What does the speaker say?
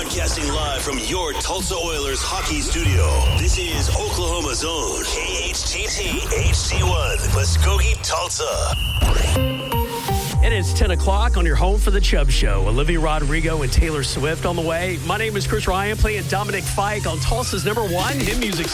Broadcasting live from your Tulsa Oilers hockey studio. This is Oklahoma's own KHTT HD1, Muskogee, Tulsa. It is 10 o'clock on your home for the Chubb Show. Olivia Rodrigo and Taylor Swift on the way. My name is Chris Ryan, playing Dominic Fike on Tulsa's #1 hit music